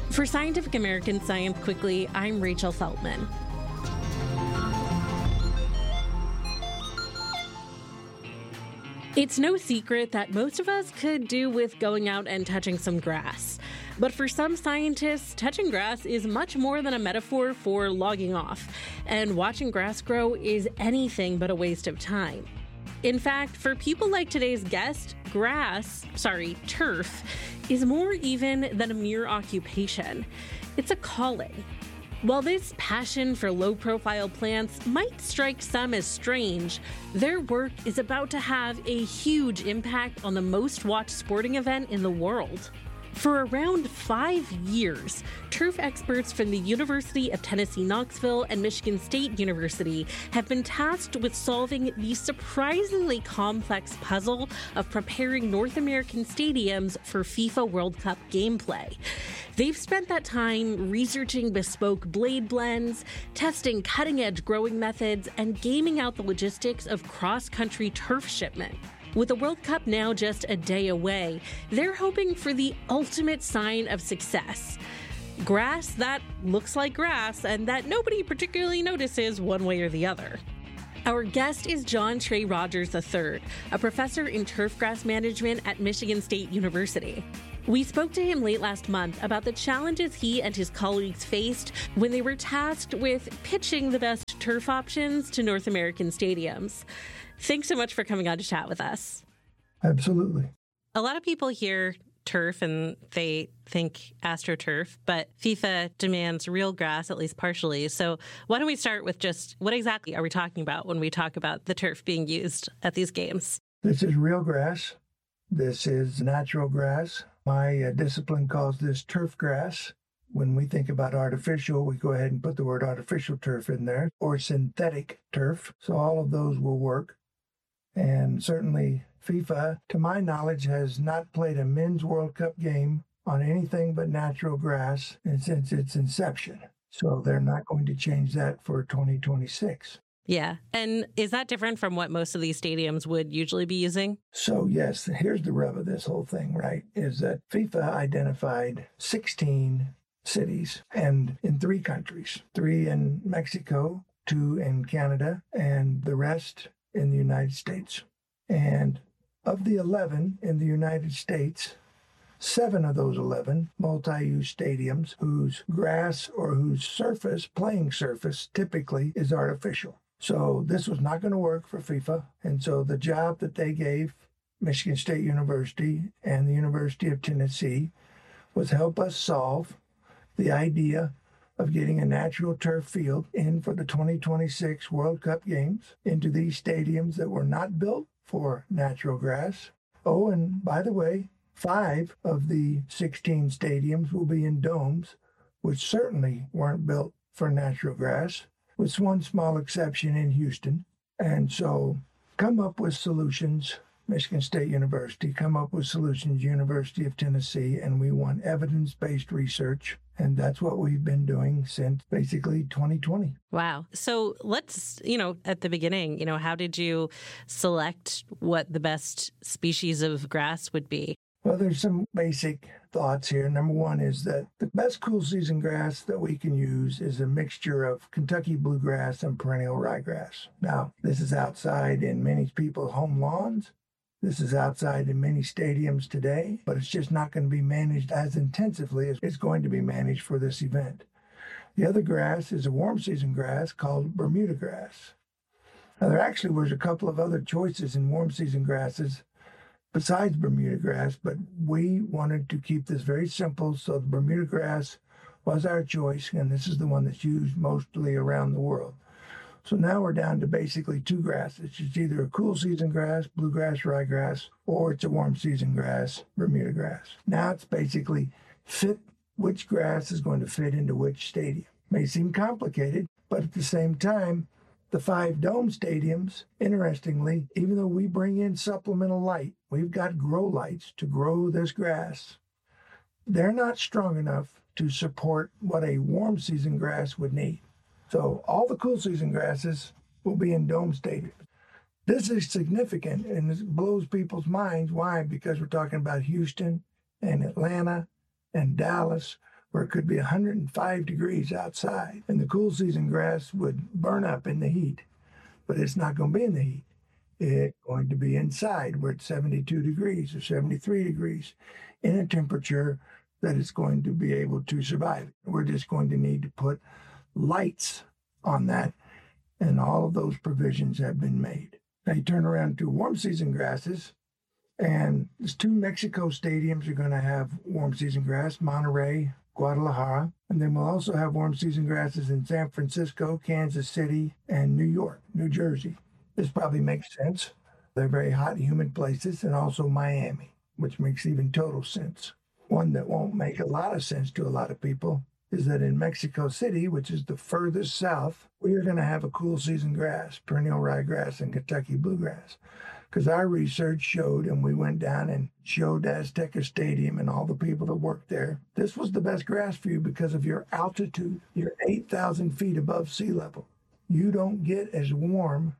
For Scientific American Science Quickly, I'm Rachel Feltman. It's no secret that most of us could do with going out and touching some grass. But for some scientists, touching grass is much more than a metaphor for logging off. And watching grass grow is anything but a waste of time. In fact, for people like today's guest, turf, is more even than a mere occupation. It's a calling. While this passion for low-profile plants might strike some as strange, their work is about to have a huge impact on the most-watched sporting event in the world. For around 5 years, turf experts from the University of Tennessee, Knoxville, and Michigan State University have been tasked with solving the surprisingly complex puzzle of preparing North American stadiums for FIFA World Cup gameplay. They've spent that time researching bespoke blade blends, testing cutting-edge growing methods, and gaming out the logistics of cross-country turf shipment. With the World Cup now just a day away, they're hoping for the ultimate sign of success. Grass that looks like grass and that nobody particularly notices one way or the other. Our guest is John Trey Rogers III, a professor in turfgrass management at Michigan State University. We spoke to him late last month about the challenges he and his colleagues faced when they were tasked with pitching the best turf options to North American stadiums. Thanks so much for coming on to chat with us. Absolutely. A lot of people hear turf and they think AstroTurf, but FIFA demands real grass, at least partially. So why don't we start with just what exactly are we talking about when we talk about the turf being used at these games? This is real grass. This is natural grass. My discipline calls this turf grass. When we think about artificial, we go ahead and put the word artificial turf in there, or synthetic turf. So all of those will work. And certainly FIFA, to my knowledge, has not played a men's World Cup game on anything but natural grass since its inception. So they're not going to change that for 2026. Yeah. And is that different from what most of these stadiums would usually be using? So yes, here's the rub of this whole thing, right, is that FIFA identified 16 cities and in 3 countries, 3 in Mexico, 2 in Canada, and the rest in the United States. And of the 11 in the United States, 7 of those 11 multi-use stadiums whose grass or whose surface, playing surface, typically is artificial. So this was not going to work for FIFA. And so the job that they gave Michigan State University and the University of Tennessee was help us solve the idea of getting a natural turf field in for the 2026 World Cup games into these stadiums that were not built for natural grass. Oh, and by the way, 5 of the 16 stadiums will be in domes, which certainly weren't built for natural grass, with one small exception in Houston. And so come up with solutions, Michigan State University, come up with solutions, University of Tennessee, and we want evidence-based research. And that's what we've been doing since basically 2020. Wow. So let's, at the beginning, how did you select what the best species of grass would be? Well, there's some basic thoughts here. Number one is that the best cool season grass that we can use is a mixture of Kentucky bluegrass and perennial ryegrass. Now, this is outside in many people's home lawns. This is outside in many stadiums today, but it's just not going to be managed as intensively as it's going to be managed for this event. The other grass is a warm season grass called Bermuda grass. Now, there actually was a couple of other choices in warm season grasses besides Bermuda grass, but we wanted to keep this very simple, so the Bermuda grass was our choice, and this is the one that's used mostly around the world. So now we're down to basically 2 grasses. It's either a cool season grass, bluegrass, ryegrass, or it's a warm season grass, Bermuda grass. Now it's basically fit which grass is going to fit into which stadium. May seem complicated, but at the same time, the 5 dome stadiums, interestingly, even though we bring in supplemental light, we've got grow lights to grow this grass, they're not strong enough to support what a warm season grass would need. So all the cool season grasses will be in dome stadiums. This is significant and it blows people's minds. Why? Because we're talking about Houston and Atlanta and Dallas, where it could be 105 degrees outside, and the cool season grass would burn up in the heat, but it's not going to be in the heat. It's going to be inside where it's 72 degrees or 73 degrees in a temperature that it's going to be able to survive. We're just going to need to put lights on that, and all of those provisions have been made. Now you turn around to warm season grasses, and there's 2 Mexico stadiums are going to have warm season grass, Monterrey, Guadalajara, and then we'll also have warm season grasses in San Francisco, Kansas City, and New York, New Jersey. This probably makes sense. They're very hot, humid places, and also Miami, which makes even total sense. One that won't make a lot of sense to a lot of people is that in Mexico City, which is the furthest south, we are going to have a cool season grass, perennial ryegrass and Kentucky bluegrass. Because our research showed, and we went down and showed Azteca Stadium and all the people that worked there, this was the best grass for you because of your altitude. You're 8,000 feet above sea level. You don't get as warm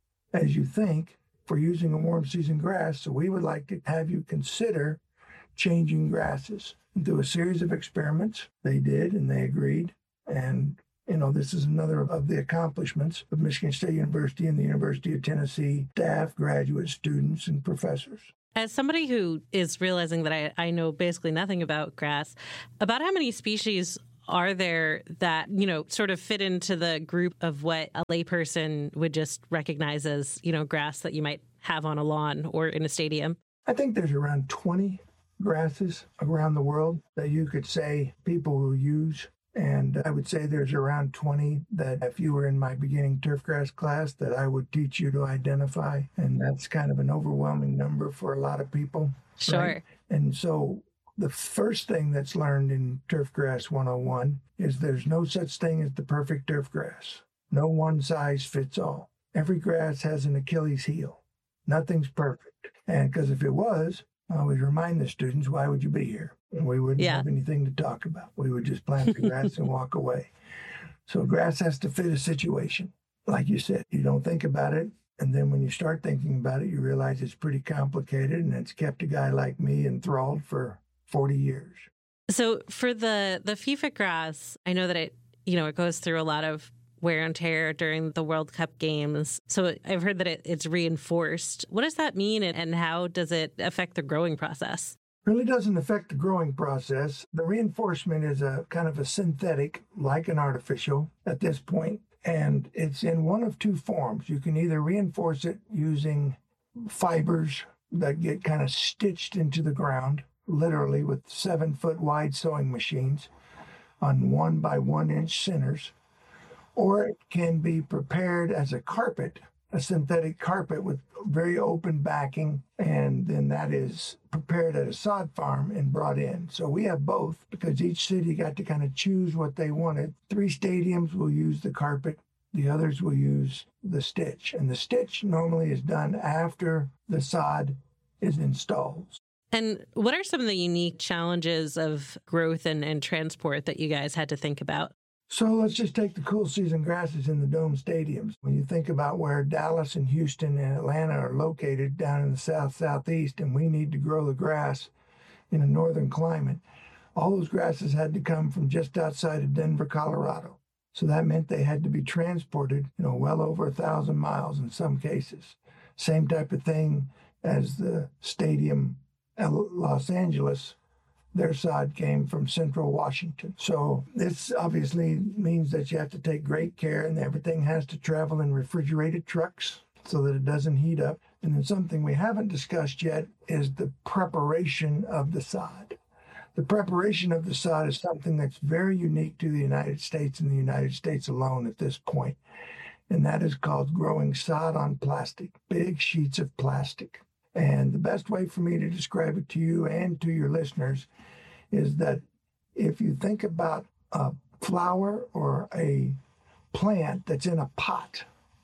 as you think for using a warm season grass, so we would like to have you consider changing grasses. And through a series of experiments, they did, and they agreed. And this is another of the accomplishments of Michigan State University and the University of Tennessee staff, graduate students, and professors. As somebody who is realizing that I know basically nothing about grass, about how many species are there that, sort of fit into the group of what a layperson would just recognize as, grass that you might have on a lawn or in a stadium? I think there's around 20 grasses around the world that you could say people will use. And I would say there's around 20 that if you were in my beginning turfgrass class that I would teach you to identify. And that's kind of an overwhelming number for a lot of people. Sure. Right? And so the first thing that's learned in Turfgrass 101 is there's no such thing as the perfect turfgrass. No one size fits all. Every grass has an Achilles heel. Nothing's perfect. And because if it was, I always remind the students, why would you be here? And we wouldn't have anything to talk about. We would just plant the grass and walk away. So grass has to fit a situation. Like you said, you don't think about it. And then when you start thinking about it, you realize it's pretty complicated, and it's kept a guy like me enthralled for 40 years. So for the FIFA grass, I know that it goes through a lot of wear and tear during the World Cup games. So I've heard that it's reinforced. What does that mean, and how does it affect the growing process? Really doesn't affect the growing process. The reinforcement is a kind of a synthetic, like an artificial at this point, and it's in one of 2 forms. You can either reinforce it using fibers that get kind of stitched into the ground, literally with 7-foot wide sewing machines on 1 by 1 inch centers, or it can be prepared as a carpet, a synthetic carpet with very open backing, and then that is prepared at a sod farm and brought in. So we have both because each city got to kind of choose what they wanted. 3 stadiums will use the carpet. The others will use the stitch. And the stitch normally is done after the sod is installed. And what are some of the unique challenges of growth and transport that you guys had to think about? So let's just take the cool season grasses in the dome stadiums. When you think about where Dallas and Houston and Atlanta are located down in the southeast, and we need to grow the grass in a northern climate, all those grasses had to come from just outside of Denver, Colorado. So that meant they had to be transported, well over 1,000 miles in some cases. Same type of thing as the stadium at Los Angeles. Their sod came from central Washington. So this obviously means that you have to take great care, and everything has to travel in refrigerated trucks so that it doesn't heat up. And then something we haven't discussed yet is the preparation of the sod. The preparation of the sod is something that's very unique to the United States and the United States alone at this point. And that is called growing sod on plastic, big sheets of plastic. And the best way for me to describe it to you and to your listeners is that if you think about a flower or a plant that's in a pot,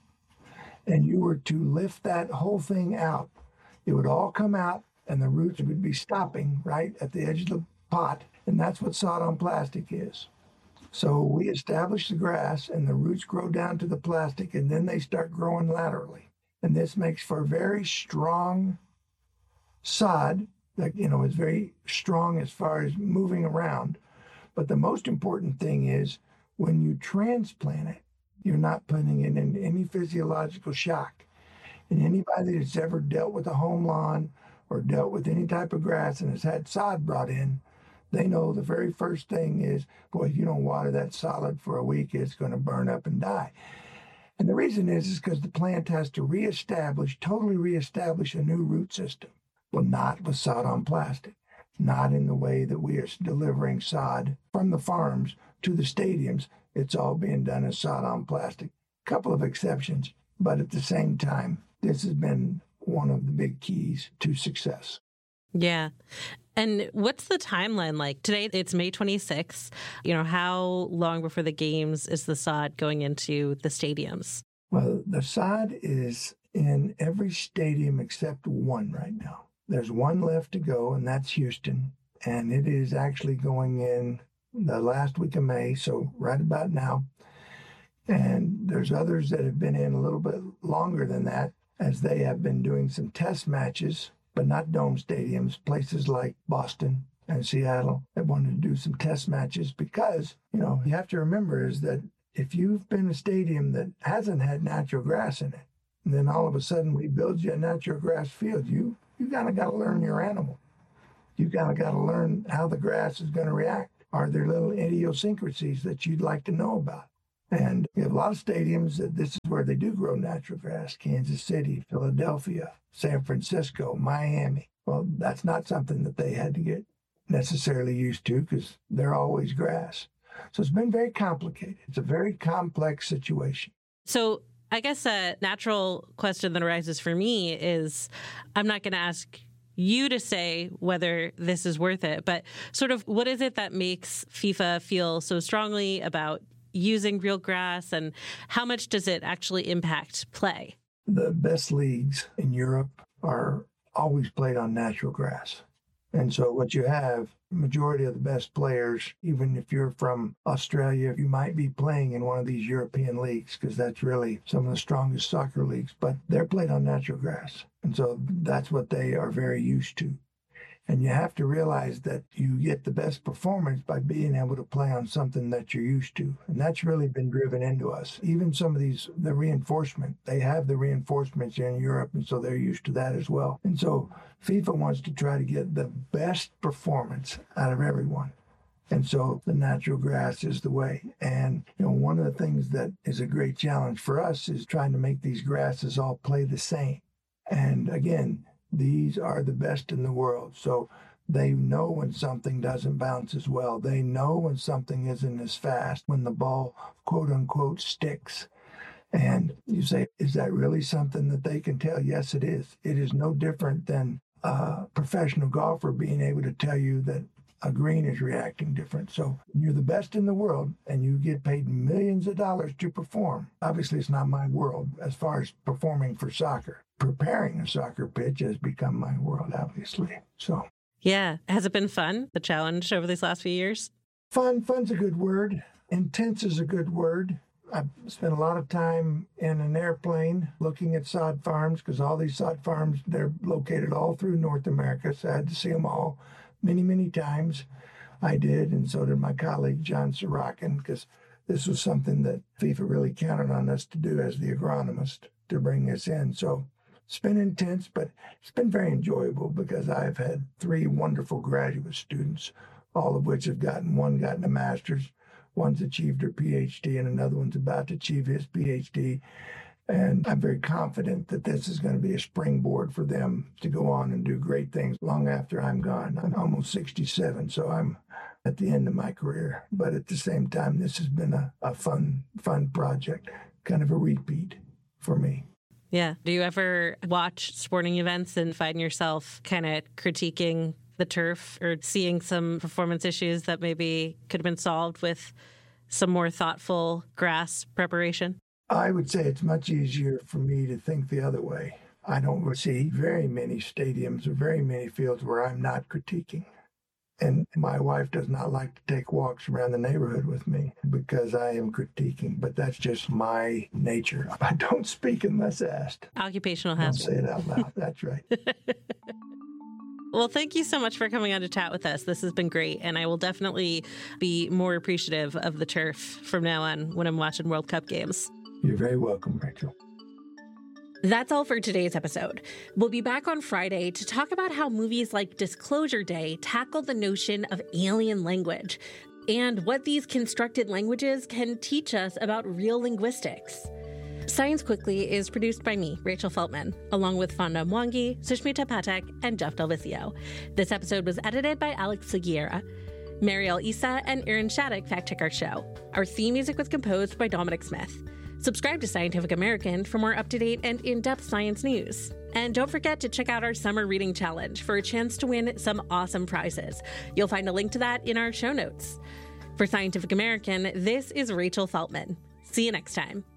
and you were to lift that whole thing out, it would all come out and the roots would be stopping right at the edge of the pot. And that's what sod on plastic is. So we establish the grass and the roots grow down to the plastic, and then they start growing laterally. And this makes for a very strong sod that, is very strong as far as moving around. But the most important thing is when you transplant it, you're not putting it in any physiological shock. And anybody that's ever dealt with a home lawn or dealt with any type of grass and has had sod brought in, they know the very first thing is, boy, if you don't water that solid for a week, it's going to burn up and die. And the reason is because the plant has to totally reestablish a new root system. Well, not with sod on plastic, not in the way that we are delivering sod from the farms to the stadiums. It's all being done as sod on plastic. A couple of exceptions, but at the same time, this has been one of the big keys to success. Yeah. And what's the timeline like? Today, it's May 26th. How long before the games is the sod going into the stadiums? Well, the sod is in every stadium except one right now. There's one left to go, and that's Houston. And it is actually going in the last week of May, so right about now. And there's others that have been in a little bit longer than that, as they have been doing some test matches, but not dome stadiums, places like Boston and Seattle that wanted to do some test matches because, you have to remember is that if you've been a stadium that hasn't had natural grass in it, and then all of a sudden we build you a natural grass field, you kind of got to learn your animal. You kind of got to learn how the grass is going to react. Are there little idiosyncrasies that you'd like to know about? And we have a lot of stadiums that this is where they do grow natural grass. Kansas City, Philadelphia, San Francisco, Miami. Well, that's not something that they had to get necessarily used to because they're always grass. So it's been very complicated. It's a very complex situation. So I guess a natural question that arises for me is, I'm not going to ask you to say whether this is worth it, but sort of what is it that makes FIFA feel so strongly about using real grass, and how much does it actually impact play? The best leagues in Europe are always played on natural grass. And so what you have, majority of the best players, even if you're from Australia, you might be playing in one of these European leagues because that's really some of the strongest soccer leagues, but they're played on natural grass. And so that's what they are very used to. And you have to realize that you get the best performance by being able to play on something that you're used to. And that's really been driven into us. Even some of the reinforcement, they have the reinforcements in Europe, and so they're used to that as well. And so FIFA wants to try to get the best performance out of everyone. And so the natural grass is the way. And, one of the things that is a great challenge for us is trying to make these grasses all play the same. And again, these are the best in the world. So they know when something doesn't bounce as well. They know when something isn't as fast, when the ball, quote unquote, sticks. And you say, is that really something that they can tell? Yes, it is. It is no different than a professional golfer being able to tell you that a green is reacting different. So you're the best in the world and you get paid millions of dollars to perform. Obviously, it's not my world as far as performing for soccer. Preparing a soccer pitch has become my world, obviously. So, yeah. Has it been fun, the challenge over these last few years? Fun's a good word. Intense is a good word. I've spent a lot of time in an airplane looking at sod farms because all these sod farms, they're located all through North America. So I had to see them all many, many times. I did, and so did my colleague, John Sorokin, because this was something that FIFA really counted on us to do as the agronomist to bring this in. So it's been intense, but it's been very enjoyable because I've had 3 wonderful graduate students, all of which have one gotten a master's, one's achieved her PhD, and another one's about to achieve his PhD. And I'm very confident that this is going to be a springboard for them to go on and do great things long after I'm gone. I'm almost 67, so I'm at the end of my career. But at the same time, this has been a fun project, kind of a repeat for me. Yeah. Do you ever watch sporting events and find yourself kind of critiquing the turf or seeing some performance issues that maybe could have been solved with some more thoughtful grass preparation? I would say it's much easier for me to think the other way. I don't see very many stadiums or very many fields where I'm not critiquing. And my wife does not like to take walks around the neighborhood with me because I am critiquing, but that's just my nature. I don't speak unless asked. Occupational hazard. Don't say it out loud. That's right. Well, thank you so much for coming on to chat with us. This has been great, and I will definitely be more appreciative of the turf from now on when I'm watching World Cup games. You're very welcome, Rachel. That's all for today's episode. We'll be back on Friday to talk about how movies like Disclosure Day tackle the notion of alien language and what these constructed languages can teach us about real linguistics. Science Quickly is produced by me, Rachel Feltman, along with Fonda Mwangi, Sushmita Patek, and Jeff Delvicio. This episode was edited by Alex Seguiera. Mariel Issa and Aaron Shattuck fact-check our show. Our theme music was composed by Dominic Smith. Subscribe to Scientific American for more up-to-date and in-depth science news. And don't forget to check out our summer reading challenge for a chance to win some awesome prizes. You'll find a link to that in our show notes. For Scientific American, this is Rachel Feltman. See you next time.